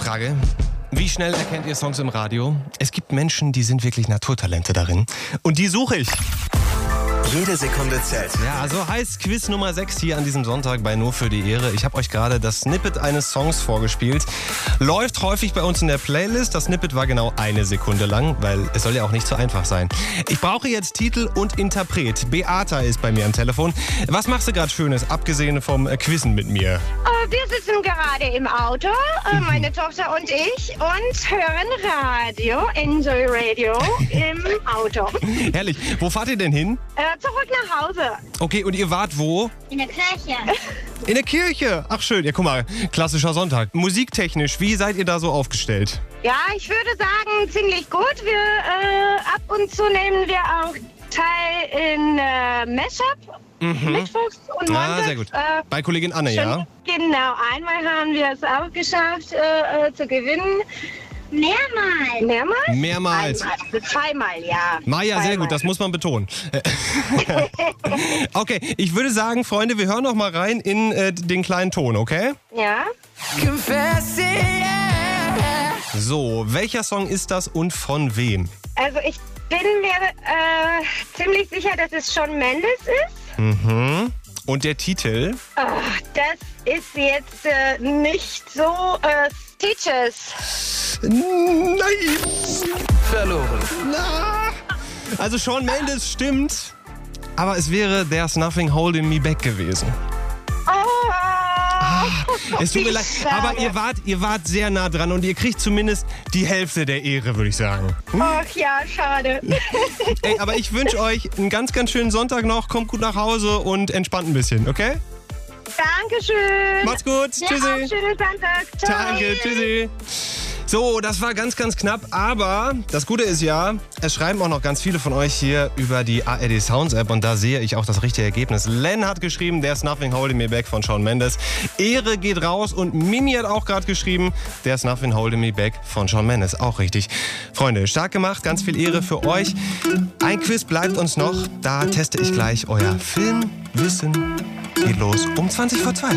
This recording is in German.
Frage. Wie schnell erkennt ihr Songs im Radio? Es gibt Menschen, die sind wirklich Naturtalente darin. Und die suche ich. Jede Sekunde zählt. Ja, so heißt Quiz Nummer 6 hier an diesem Sonntag bei Nur für die Ehre. Ich habe euch gerade das Snippet eines Songs vorgespielt. Läuft häufig bei uns in der Playlist. Das Snippet war genau 1 Sekunde lang, weil es soll ja auch nicht so einfach sein. Ich brauche jetzt Titel und Interpret. Beata ist bei mir am Telefon. Was machst du gerade Schönes, abgesehen vom Quizzen mit mir? Wir sitzen gerade im Auto, meine Tochter und ich, und hören Radio, Enjoy Radio, im Auto. Herrlich. Wo fahrt ihr denn hin? Zurück nach Hause. Okay, und ihr wart wo? In der Kirche. In der Kirche. Ach schön. Ja, guck mal, klassischer Sonntag. Musiktechnisch, wie seid ihr da so aufgestellt? Ja, ich würde sagen, ziemlich gut. Ab und zu nehmen wir auch teil in Mashup. Mittwochs und Montags. Sehr gut. Bei Kollegin Anne, ja? Genau, einmal haben wir es auch geschafft zu gewinnen. Mehrmals? Zweimal, ja. Maja, sehr gut, das muss man betonen. Okay, ich würde sagen, Freunde, wir hören noch mal rein in den kleinen Ton, okay? Ja. So, welcher Song ist das und von wem? Also ich bin mir ziemlich sicher, dass es Shawn Mendes ist. Mhm. Und der Titel? Das ist jetzt nicht so Stitches. Nein! Verloren. Na. Also Shawn Mendes stimmt, aber es wäre There's Nothing Holding Me Back gewesen. Es tut mir leid, aber ihr wart sehr nah dran und ihr kriegt zumindest die Hälfte der Ehre, würde ich sagen. Ach ja, schade. Ey, aber ich wünsche euch einen ganz, ganz schönen Sonntag noch. Kommt gut nach Hause und entspannt ein bisschen, okay? Dankeschön. Macht's gut. Ja, Tschüssi. auch schönen Sonntag. Ciao. Danke, tschüssi. So, das war ganz, ganz knapp, aber das Gute ist ja, es schreiben auch noch ganz viele von euch hier über die ARD Sounds App und da sehe ich auch das richtige Ergebnis. Len hat geschrieben, There's Nothing Holding Me Back von Shawn Mendes. Ehre geht raus und Mimi hat auch gerade geschrieben, There's Nothing Holding Me Back von Shawn Mendes. Auch richtig. Freunde, stark gemacht, ganz viel Ehre für euch. Ein Quiz bleibt uns noch, da teste ich gleich euer Filmwissen. Geht los um 20 vor 2.